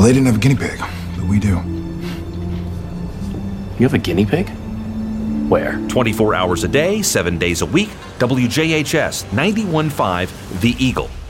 Well, they didn't have a guinea pig, but we do. You have a guinea pig? Where? 24 hours a day, 7 days a week, WJHS 91.5 The Eagle.